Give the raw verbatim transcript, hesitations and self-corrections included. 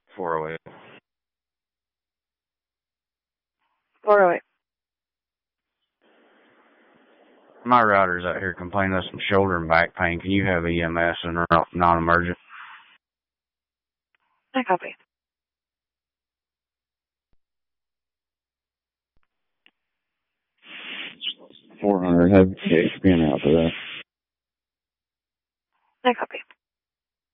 four oh eight. four oh eight. My router's out here complaining of some shoulder and back pain. Can you have E M S and non-emergent? I copy. four hundred, have H P N out for that. I copy.